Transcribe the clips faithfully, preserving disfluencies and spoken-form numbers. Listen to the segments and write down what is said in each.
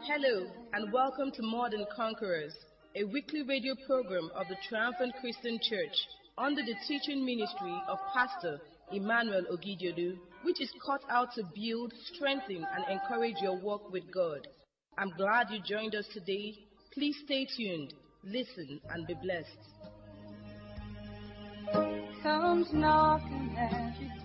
Hello, and welcome to More Than Conquerors, a weekly radio program of the Triumphant Christian Church under the teaching ministry of Pastor Emmanuel Ogidiodu, which is cut out to build, strengthen, and encourage your walk with God. I'm glad you joined us today. Please stay tuned, listen, and be blessed. Comes knocking at your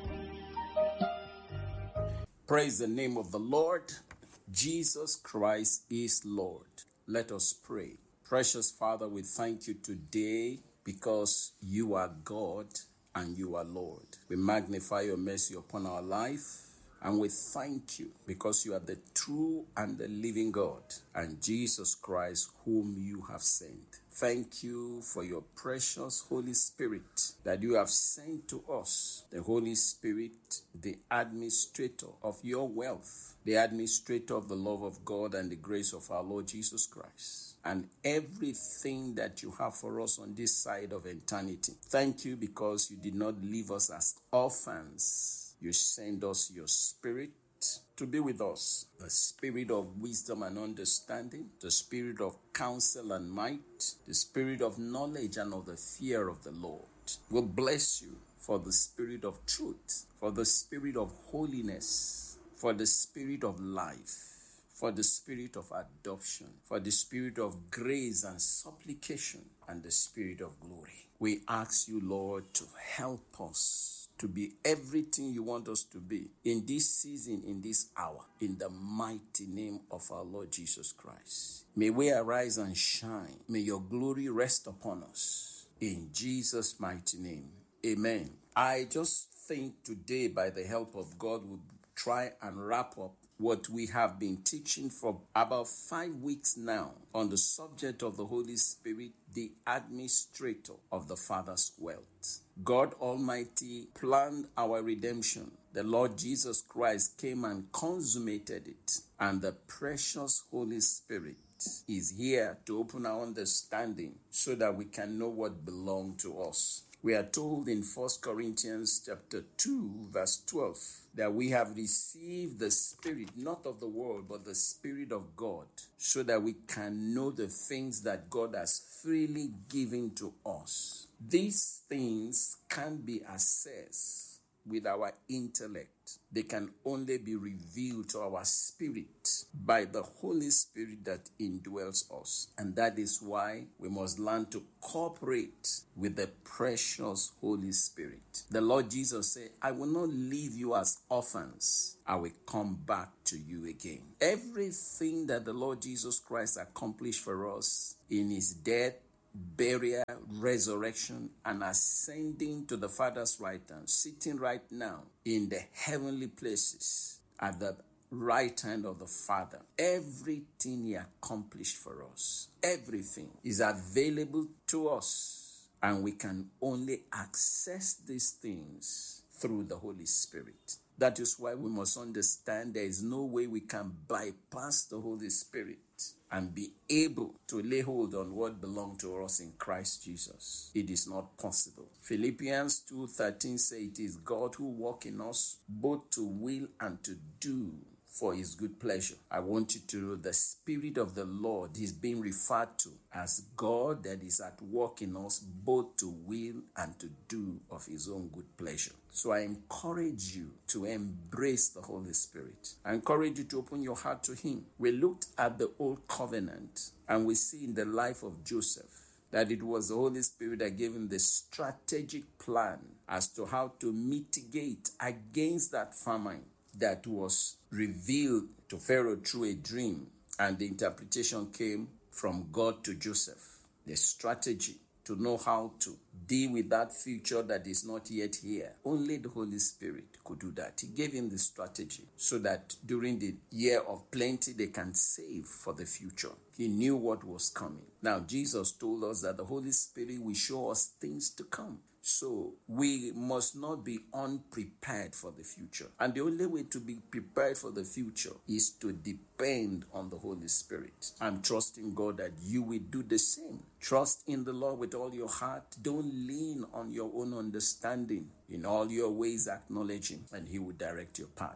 door. Praise the name of the Lord. Jesus Christ is Lord. Let us pray. Precious Father, we thank you today because you are God and you are Lord. We magnify your mercy upon our life, and we thank you because you are the true and the living God and Jesus Christ whom you have sent. Thank you for your precious Holy Spirit that you have sent to us. The Holy Spirit, the administrator of your wealth, the administrator of the love of God and the grace of our Lord Jesus Christ, and everything that you have for us on this side of eternity. Thank you because you did not leave us as orphans. You send us your Spirit to be with us, the Spirit of wisdom and understanding, the Spirit of counsel and might, the Spirit of knowledge and of the fear of the Lord. We bless you for the Spirit of truth, for the Spirit of holiness, for the Spirit of life, for the Spirit of adoption, for the Spirit of grace and supplication, and the Spirit of glory. We ask you, Lord, to help us to be everything you want us to be in this season, in this hour, in the mighty name of our Lord Jesus Christ. May we arise and shine. May your glory rest upon us. In Jesus' mighty name, amen. I just think today, by the help of God, we'll try and wrap up what we have been teaching for about five weeks now on the subject of the Holy Spirit, the administrator of the Father's wealth. God Almighty planned our redemption. The Lord Jesus Christ came and consummated it. And the precious Holy Spirit is here to open our understanding so that we can know what belongs to us. We are told in First Corinthians chapter two, verse twelve, that we have received the Spirit, not of the world, but the Spirit of God, so that we can know the things that God has freely given to us. These things can't be assessed with our intellect. They can only be revealed to our spirit by the Holy Spirit that indwells us. And that is why we must learn to cooperate with the precious Holy Spirit. The Lord Jesus said, I will not leave you as orphans. I will come back to you again. Everything that the Lord Jesus Christ accomplished for us in his death, burial, resurrection, and ascending to the Father's right hand, sitting right now in the heavenly places at the right hand of the Father. Everything he accomplished for us, everything is available to us, and we can only access these things through the Holy Spirit. That is why we must understand there is no way we can bypass the Holy Spirit and be able to lay hold on what belongs to us in Christ Jesus. It is not possible. Philippians two thirteen says it is God who works in us both to will and to do for his good pleasure. I want you to know the Spirit of the Lord is being referred to as God that is at work in us both to will and to do of his own good pleasure. So I encourage you to embrace the Holy Spirit. I encourage you to open your heart to him. We looked at the old covenant and we see in the life of Joseph that it was the Holy Spirit that gave him the strategic plan as to how to mitigate against that famine that was revealed to Pharaoh through a dream, and the interpretation came from God to Joseph. The strategy to know how to deal with that future that is not yet here. Only the Holy Spirit could do that. He gave him the strategy so that during the year of plenty, they can save for the future. He knew what was coming. Now, Jesus told us that the Holy Spirit will show us things to come. So we must not be unprepared for the future. And the only way to be prepared for the future is to depend on the Holy Spirit. I'm trusting God that you will do the same. Trust in the Lord with all your heart. Don't lean on your own understanding. In all your ways acknowledge him, and he will direct your path.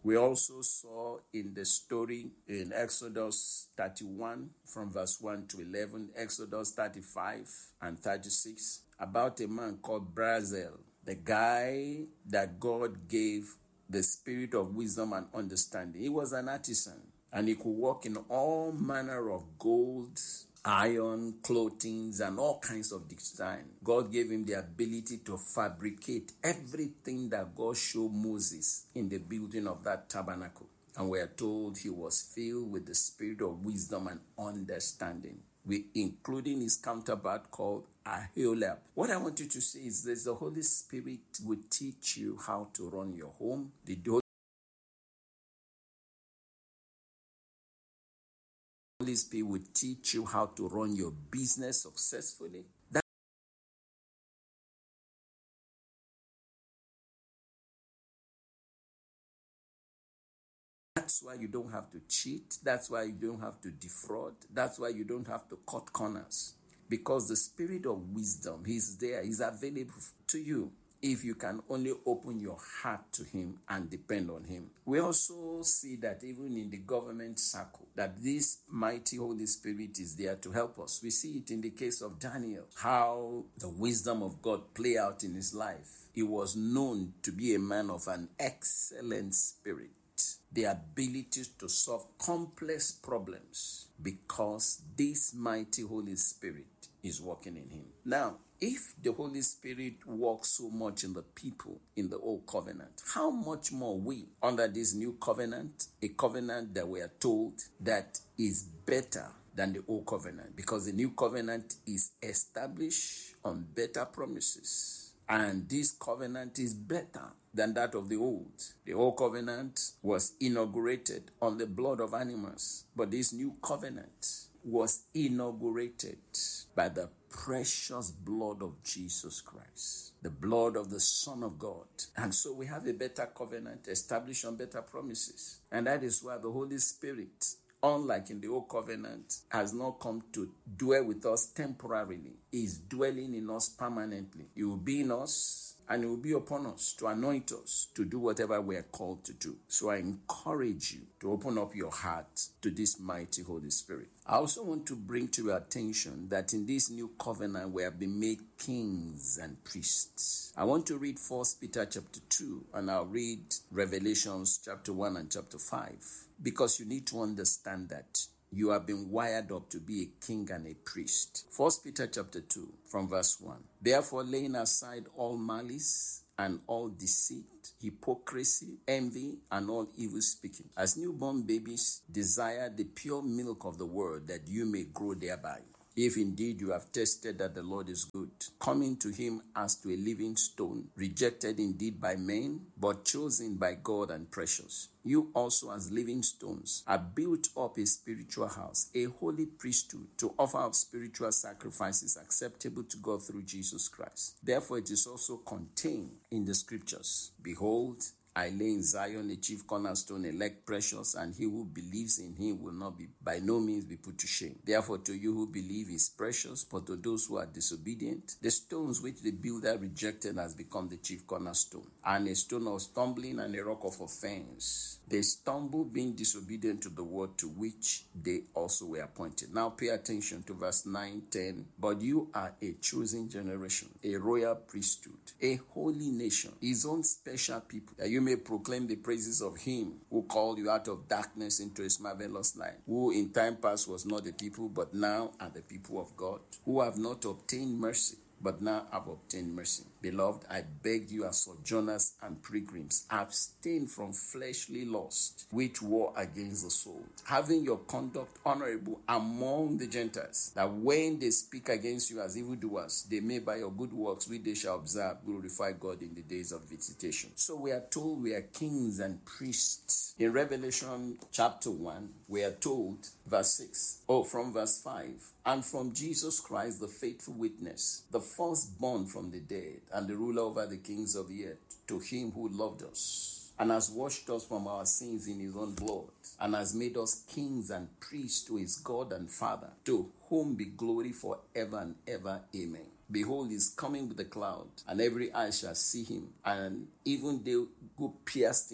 We also saw in the story in Exodus thirty-one from verse one to eleven, Exodus thirty-five and thirty-six, about a man called Brazel, the guy that God gave the spirit of wisdom and understanding. He was an artisan and he could work in all manner of gold, iron, clothing, and all kinds of design. God gave him the ability to fabricate everything that God showed Moses in the building of that tabernacle. And we are told he was filled with the spirit of wisdom and understanding, we, including his counterpart called Aholiab. What I want you to see is this: the Holy Spirit will teach you how to run your home. The Holy Spirit will teach you how to run your business successfully. That That's why you don't have to cheat. That's why you don't have to defraud. That's why you don't have to cut corners. Because the spirit of wisdom, he's there, he's available to you if you can only open your heart to him and depend on him. We also see that even in the government circle, that this mighty Holy Spirit is there to help us. We see it in the case of Daniel, how the wisdom of God play out in his life. He was known to be a man of an excellent spirit, the ability to solve complex problems, because this mighty Holy Spirit is working in him. Now, if the Holy Spirit works so much in the people in the old covenant, how much more we under this new covenant, a covenant that we are told that is better than the old covenant, because the new covenant is established on better promises. And this covenant is better than that of the old. The old covenant was inaugurated on the blood of animals, but this new covenant was inaugurated by the precious blood of Jesus Christ, the blood of the Son of God. And so we have a better covenant established on better promises. And that is why the Holy Spirit, unlike in the old covenant, has not come to dwell with us temporarily. He is dwelling in us permanently. He will be in us and it will be upon us to anoint us to do whatever we are called to do. So I encourage you to open up your heart to this mighty Holy Spirit. I also want to bring to your attention that in this new covenant we have been made kings and priests. I want to read First Peter chapter two, and I'll read Revelations chapter one and chapter five, because you need to understand that you have been wired up to be a king and a priest. First Peter chapter two from verse one. Therefore, laying aside all malice and all deceit, hypocrisy, envy, and all evil speaking, as newborn babies desire the pure milk of the word, that you may grow thereby. If indeed you have tested that the Lord is good, coming to him as to a living stone, rejected indeed by men, but chosen by God and precious. You also as living stones are built up a spiritual house, a holy priesthood, to offer up spiritual sacrifices acceptable to God through Jesus Christ. Therefore it is also contained in the scriptures, behold, I lay in Zion a chief cornerstone, elect precious, and he who believes in him will not be by no means be put to shame. Therefore, to you who believe is precious, but to those who are disobedient, the stones which the builder rejected has become the chief cornerstone, and a stone of stumbling and a rock of offense. They stumble, being disobedient to the word to which they also were appointed. Now pay attention to verse nine, ten. But you are a chosen generation, a royal priesthood, a holy nation, his own special people, that you may proclaim the praises of him who called you out of darkness into his marvelous light, who in time past was not a people, but now are the people of God, who have not obtained mercy, but now have obtained mercy. Beloved, I beg you as sojourners and pilgrims, abstain from fleshly lust, which war against the soul, having your conduct honorable among the Gentiles, that when they speak against you as evildoers, they may by your good works, which they shall observe, glorify God in the days of visitation. So we are told we are kings and priests. In Revelation chapter one, we are told, verse six, oh, from verse five, and from Jesus Christ, the faithful witness, the firstborn from the dead, and the ruler over the kings of the earth, to him who loved us and has washed us from our sins in his own blood, and has made us kings and priests to his God and Father, to whom be glory forever and ever. Amen. Behold, he is coming with a cloud, and every eye shall see him, and even they who pierced him,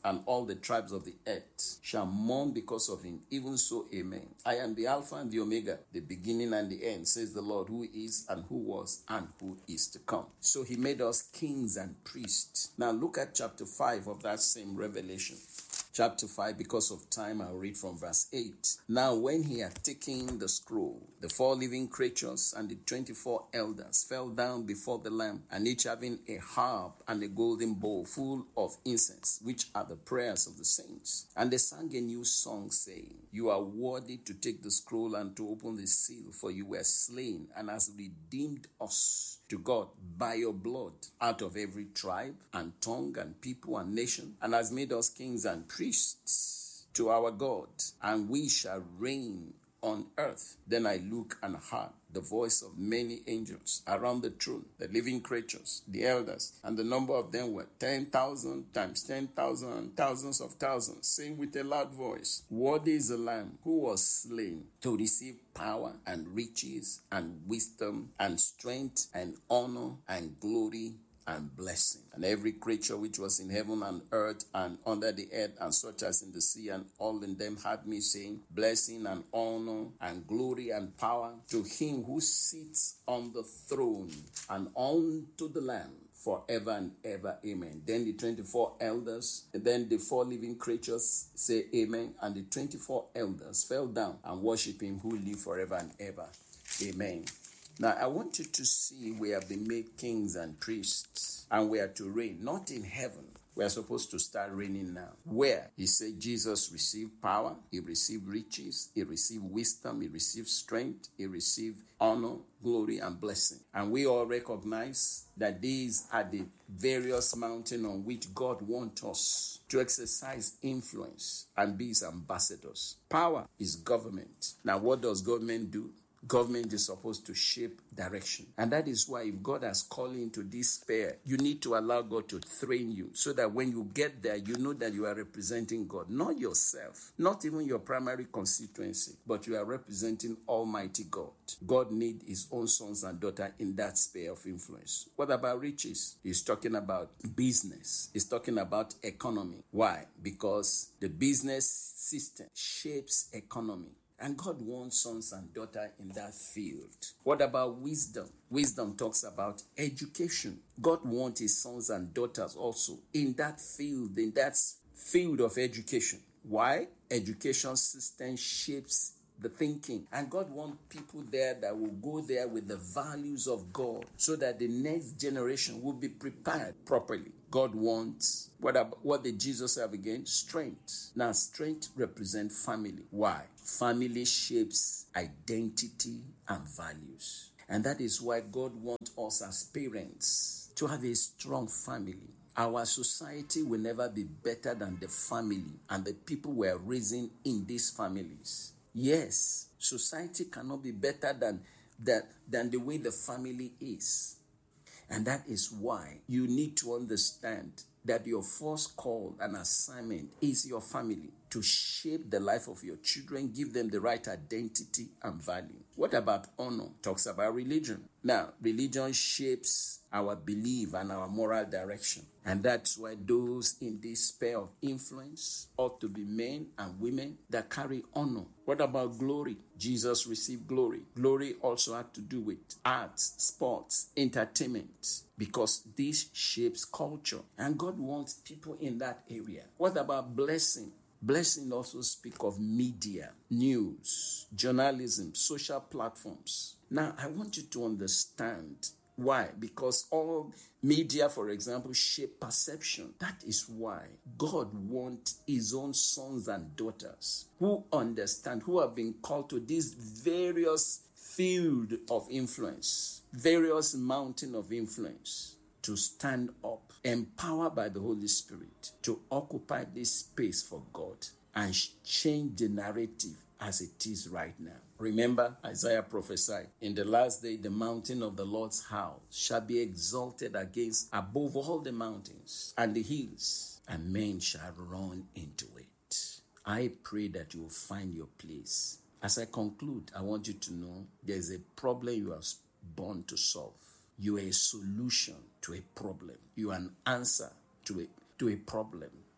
and all the tribes of the earth shall mourn because of him. Even so, amen. I am the Alpha and the Omega, the beginning and the end, says the Lord, who is and who was and who is to come. So he made us kings and priests. Now look at chapter five of that same Revelation. Chapter five, because of time, I'll read from verse eight. Now, when he had taken the scroll, the four living creatures and the twenty-four elders fell down before the Lamb, and each having a harp and a golden bowl full of incense, which are the prayers of the saints. And they sang a new song, saying, You are worthy to take the scroll and to open the seal, for you were slain, and hast redeemed us to God by your blood out of every tribe and tongue and people and nation, and has made us kings and priests to our God, and we shall reign on earth. Then I looked and heard the voice of many angels around the throne, the living creatures, the elders, and the number of them were ten thousand times ten thousand and thousands of thousands, saying with a loud voice, Worthy is the Lamb who was slain to receive power and riches and wisdom and strength and honor and glory and blessing. And every creature which was in heaven and earth and under the earth and such as in the sea and all in them heard me saying, Blessing and honor and glory and power to him who sits on the throne and unto the Lamb forever and ever. Amen. Then the twenty-four elders, and then the four living creatures say amen, and the twenty-four elders fell down and worship him who live forever and ever. Amen. Now, I want you to see we have been made kings and priests, and we are to reign, not in heaven. We are supposed to start reigning now. Where? He said Jesus received power, he received riches, he received wisdom, he received strength, he received honor, glory, and blessing. And we all recognize that these are the various mountains on which God wants us to exercise influence and be his ambassadors. Power is government. Now, what does government do? Government is supposed to shape direction. And that is why if God has called you into this sphere, you need to allow God to train you so that when you get there, you know that you are representing God, not yourself, not even your primary constituency, but you are representing Almighty God. God needs his own sons and daughters in that sphere of influence. What about riches? He's talking about business. He's talking about economy. Why? Because the business system shapes economy. And God wants sons and daughters in that field. What about wisdom? Wisdom talks about education. God wants his sons and daughters also in that field, in that field of education. Why? Education system shapes the thinking. And God wants people there that will go there with the values of God so that the next generation will be prepared properly. God wants, what, about, what did Jesus have again? Strength. Now, strength represents family. Why? Family shapes identity and values. And that is why God wants us as parents to have a strong family. Our society will never be better than the family and the people we are raising in these families. Yes, society cannot be better than, that, than the way the family is. And that is why you need to understand that your first call and assignment is your family, to shape the life of your children, give them the right identity and value. What about honor? Talks about religion. Now, religion shapes our belief and our moral direction. And that's why those in this sphere of influence ought to be men and women that carry honor. What about glory? Jesus received glory. Glory also had to do with arts, sports, entertainment, because this shapes culture. And God wants people in that area. What about blessing? Blessing also speak of media, news, journalism, social platforms. Now, I want you to understand why. Because all media, for example, shape perception. That is why God wants his own sons and daughters who understand, who have been called to these various field of influence, various mountain of influence, to stand up, empowered by the Holy Spirit, to occupy this space for God and change the narrative as it is right now. Remember, Isaiah prophesied, in the last day, the mountain of the Lord's house shall be exalted against above all the mountains and the hills, and men shall run into it. I pray that you will find your place. As I conclude, I want you to know there is a problem you are born to solve. You are a solution to a problem. You are an answer to a, to a problem.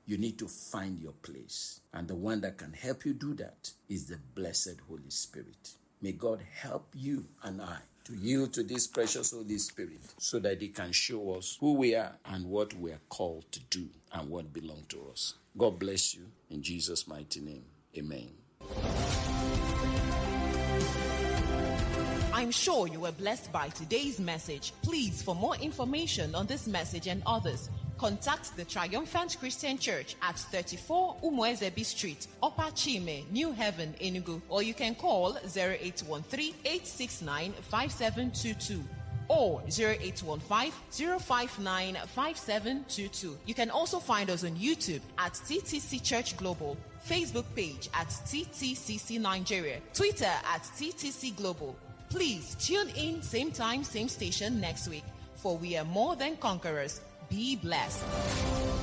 You need to find your place. And the one that can help you do that is the blessed Holy Spirit. May God help you and I to yield to this precious Holy Spirit so that He can show us who we are and what we are called to do and what belongs to us. God bless you in Jesus' mighty name. Amen. I'm sure you were blessed by today's message. Please, for more information on this message and others, contact the Triumphant Christian Church at thirty-four Umuezebi Street, Upper Chime, New Haven, Enugu, or you can call zero eight one three, eight six nine, five seven two two or zero eight one five, zero five nine, five seven two two. You can also find us on YouTube at T T C Church Global, Facebook page at T T C C Nigeria, Twitter at T T C Global. Please tune in same time, same station next week, for we are more than conquerors. Be blessed.